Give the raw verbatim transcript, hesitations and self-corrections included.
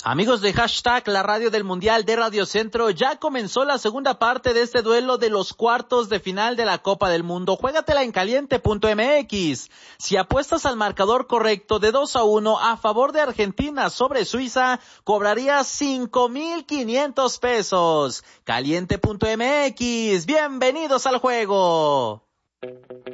Amigos de Hashtag, la radio del Mundial de Radio Centro, ya comenzó la segunda parte de este duelo de los cuartos de final de la Copa del Mundo. Juégatela en caliente punto m x. Si apuestas al marcador correcto de dos a uno a favor de Argentina sobre Suiza, cobrarías cinco mil quinientos pesos. caliente punto m x, bienvenidos al juego.